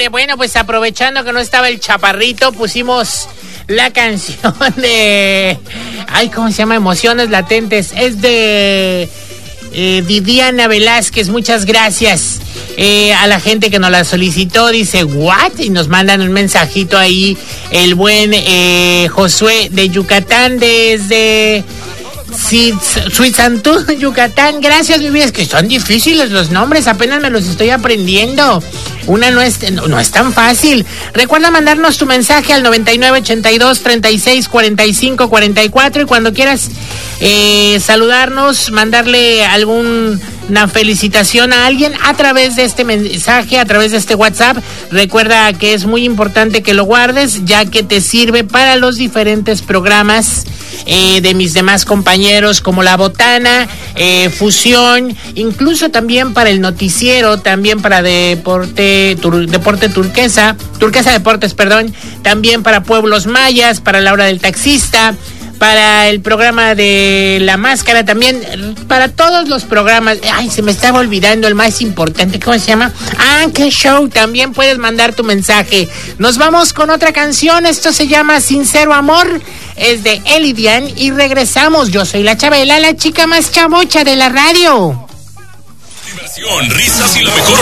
Híjole, bueno, pues aprovechando que no estaba el chaparrito, pusimos la canción de... Ay, ¿cómo se llama? Emociones latentes. Es de Viviana Velázquez. Muchas gracias a la gente que nos la solicitó. Dice, ¿what? Y nos mandan un mensajito ahí. El buen Josué de Yucatán desde... Sí, Suizantú, Yucatán. Gracias, mi vida. Es que son difíciles los nombres, apenas me los estoy aprendiendo. Una no es tan fácil. Recuerda mandarnos tu mensaje al 9982-3645-44 y cuando quieras saludarnos, mandarle alguna felicitación a alguien a través de este mensaje, a través de este WhatsApp. Recuerda que es muy importante que lo guardes, ya que te sirve para los diferentes programas de mis demás compañeros, como La Botana, Fusión, incluso también para el noticiero, también para Deporte Turquesa Deportes, perdón, también para Pueblos Mayas, para La Hora del Taxista, para el programa de La Máscara, también para todos los programas. Ay, se me estaba olvidando el más importante, ¿cómo se llama? ¡Qué show! También puedes mandar tu mensaje. Nos vamos con otra canción, esto se llama Sincero Amor, es de Elidian y regresamos. Yo soy la Chabela, la chica más chabocha de la radio. Diversión, risas y la mejor